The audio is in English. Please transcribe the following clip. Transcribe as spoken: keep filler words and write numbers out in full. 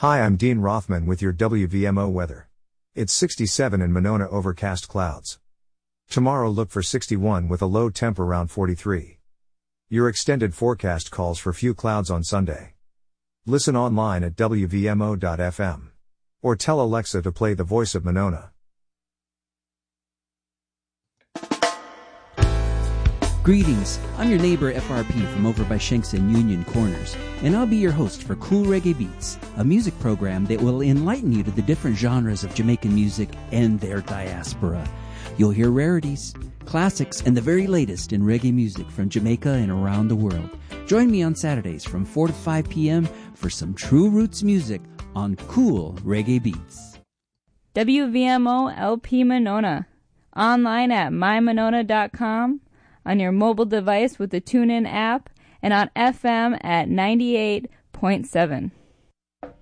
Hi, I'm Dean Rothman with your W V M O weather. It's sixty-seven in Monona, overcast clouds. Tomorrow look for sixty-one with a low temp around forty-three. Your extended forecast calls for few clouds on Sunday. Listen online at W V M O dot F M. Or tell Alexa to play The Voice of Monona. Greetings, I'm your neighbor F R P from over by Shanks and Union Corners, and I'll be your host for Cool Reggae Beats, a music program that will enlighten you to the different genres of Jamaican music and their diaspora. You'll hear rarities, classics, and the very latest in reggae music from Jamaica and around the world. Join me on Saturdays from four to five p.m. for some true roots music on Cool Reggae Beats. W V M O L P Monona, online at my monona dot com, on your mobile device with the TuneIn app, and on F M at ninety-eight point seven.